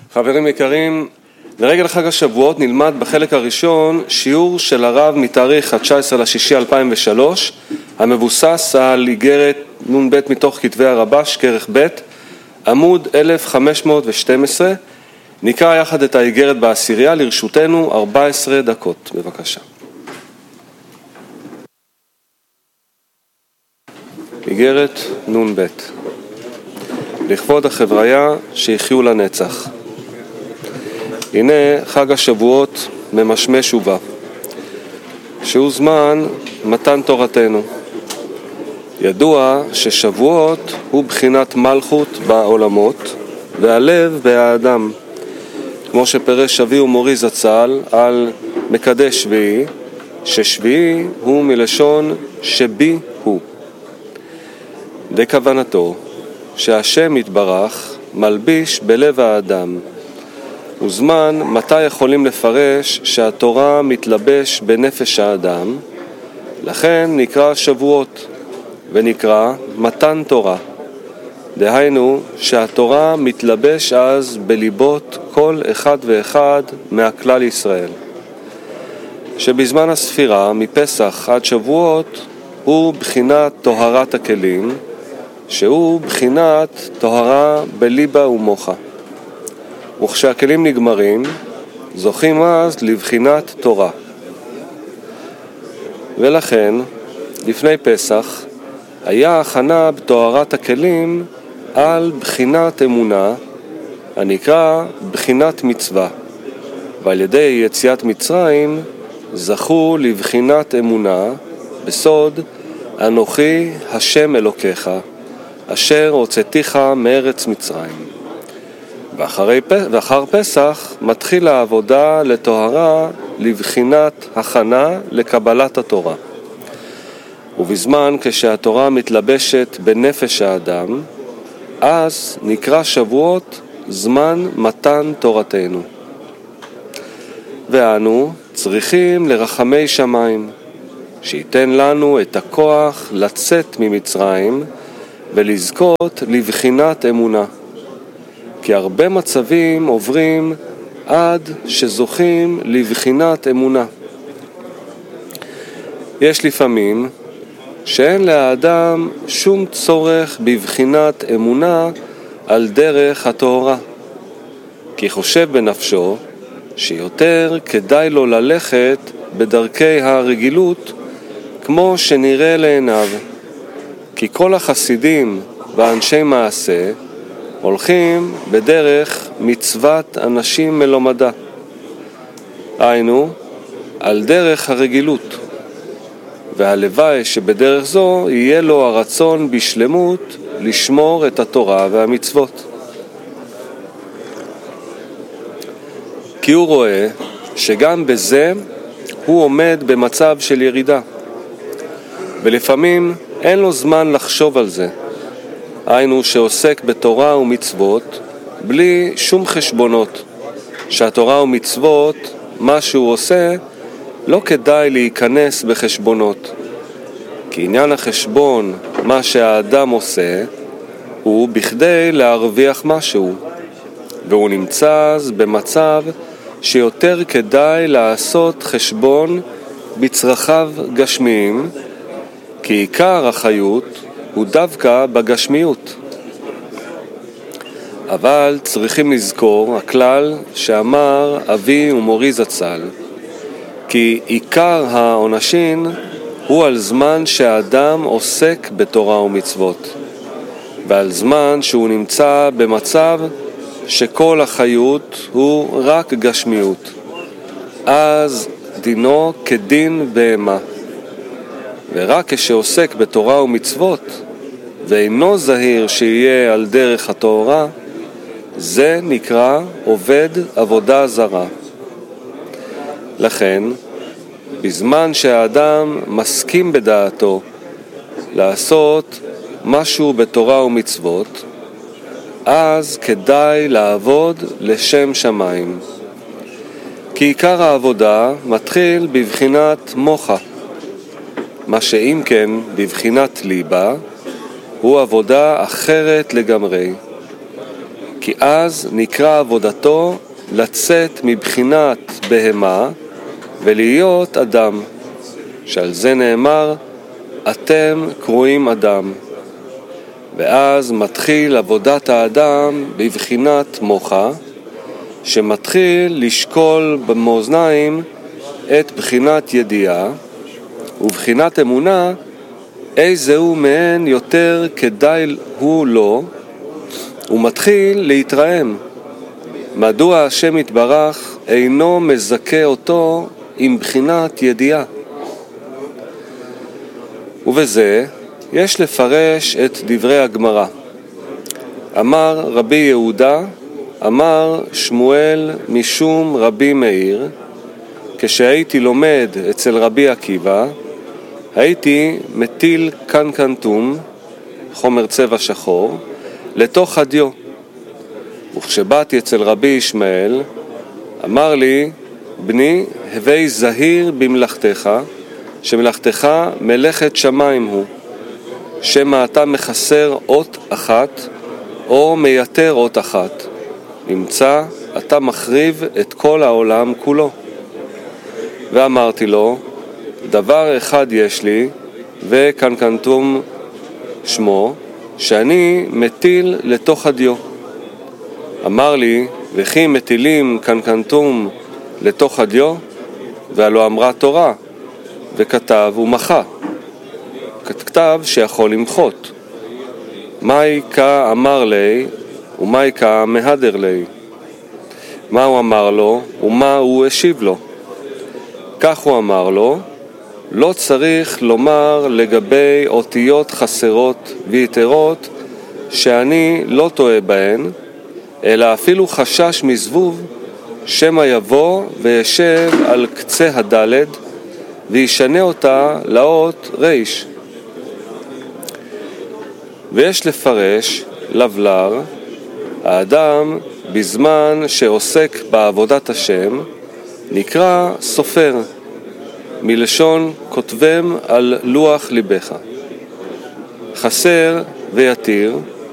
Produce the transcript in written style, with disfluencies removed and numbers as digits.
חברים יקרים, לרגל חג השבועות נלמד בחלק הראשון שיעור של הרב מתאריך ה-19/6/2003 המבוסס על איגרת נ"ב מתוך כתבי הרבש כרך ב' עמוד 1512. נקרא יחד את האיגרת בעשירייה, לרשותנו 14 דקות, בבקשה. איגרת נ"ב. לכבוד החבריה שיחיו לנצח. הנה חג השבועות ממשמש ובא, שהוא זמן מתן תורתנו. ידוע ששבועות הוא בחינת מלכות בעולמות והלב באדם, כמו שפרש אבי ומורי זצ"ל על מקדש שביעי, ששביעי הוא מלשון שבי הוא. לכוונתו שהשם יתברך מלביש בלב האדם, וזמן מתי יכולים לפרש שהתורה מתלבש בנפש האדם, לכן נקרא שבועות ונקרא מתן תורה. דהיינו שהתורה מתלבש אז בליבות כל אחד ואחד מהכלל ישראל, שבזמן הספירה מפסח עד שבועות הוא בחינת טהרת הכלים, שהוא בחינת טהרה בליבה ומוחה. וכשהכלים נגמרים, זוכים אז לבחינת תורה. ולכן, לפני פסח, היה הכנה בטהרת הכלים על בחינת אמונה, הנקרא בחינת מצווה. ועל ידי יציאת מצרים, זכו לבחינת אמונה, בסוד, אנוכי השם אלוקיך, אשר הוצאתיך מארץ מצרים. ואחר פסח מתחיל העבודה לטהרה לבחינת הכנה לקבלת התורה. ובזמן כשהתורה מתלבשת בנפש האדם, אז נקרא שבועות זמן מתן תורתנו. ואנו צריכים לרחמי שמיים, שייתן לנו את הכוח לצאת ממצרים ולזכות לבחינת אמונה. כי הרבה מצבים עוברים עד שזוכים לבחינת אמונה. יש לפעמים שאין לאדם שום צורך בבחינת אמונה על דרך התורה, כי חושב בנפשו שיותר כדאי לו ללכת בדרכי הרגילות כמו שנראה לעיניו, כי כל החסידים ואנשי מעשה הולכים בדרך מצוות אנשים מלומדה, היינו על דרך הרגילות, והלוואי שבדרך זו יהיה לו הרצון בשלמות לשמור את התורה והמצוות. כי הוא רואה שגם בזה הוא עומד במצב של ירידה, ולפעמים אין לו זמן לחשוב על זה, היינו שעוסק בתורה ומצוות בלי שום חשבונות, שהתורה ומצוות, מה שהוא עושה, לא כדאי להיכנס בחשבונות. כי עניין החשבון, מה שהאדם עושה, הוא בכדי להרוויח משהו, והוא נמצא אז במצב שיותר כדאי לעשות חשבון בצרכיו גשמיים, כי עיקר החיות הוא דווקא בגשמיות. אבל צריכים לזכור הכלל שאמר אבי ומורי זצ"ל, כי עיקר העונשין הוא על זמן שהאדם עוסק בתורה ומצוות, ועל זמן שהוא נמצא במצב שכל החיות הוא רק גשמיות, אז דינו כדין בהמה. ורק כשעוסק בתורה ומצוות ואינו זהיר שיהיה על דרך התורה, זה נקרא עובד עבודה זרה. לכן, בזמן שהאדם מסכים בדעתו לעשות משהו בתורה ומצוות, אז כדאי לעבוד לשם שמיים. כי עיקר העבודה מתחיל בבחינת מוחה, מה שאם כן בבחינת ליבה הוא עבודה אחרת לגמרי. כי אז נקרא עבודתו לצאת מבחינת בהמה ולהיות אדם, שעל זה נאמר אתם קרואים אדם. ואז מתחיל עבודת האדם בבחינת מוחה, שמתחיל לשקול במאזניים את בחינת ידיעה, ובחינת אמונה איזהו מהן יותר כדאי הוא לו, ומתחיל להתרעם. מדוע השם יתברך אינו מזכה אותו עם בחינת ידיעה? ובזה יש לפרש את דברי הגמרא. אמר רבי יהודה, אמר שמואל משום רבי מאיר, כשהייתי לומד אצל רבי עקיבא, הייתי מטיל קנקנטום, חומר צבע שחור, לתוך הדיו. וכשבאתי אצל רבי ישמעאל, אמר לי, בני, הווי זהיר במלאכתך, שמלאכתך מלאכת שמיים הוא, שמא אתה מחסר אות אחת, או מייתר אות אחת. נמצא, אתה מחריב את כל העולם כולו. ואמרתי לו, דבר אחד יש לי, וקנקנטום שמו, שאני מטיל לתוך הדיו. אמר לי, וכי מטילים קנקנטום לתוך הדיו? והלא אמרה תורה, וכתב ומחה. כתב שיכול למחות. מאי קא אמר לי, ומאי קא מהדר לי. מה הוא אמר לו, ומה הוא השיב לו? כך הוא אמר לו, לא צריך לומר לגבי אותיות חסרות ויתרות שאני לא טועה בהן, אלא אפילו חשש מזבוב, שמא יבוא וישב על קצה הדלת וישנה אותה לאות ריש. ויש לפרש לבלר, האדם בזמן שעוסק בעבודת השם נקרא סופר, מלשון כותבם על לוח ליבך. חסר ויתיר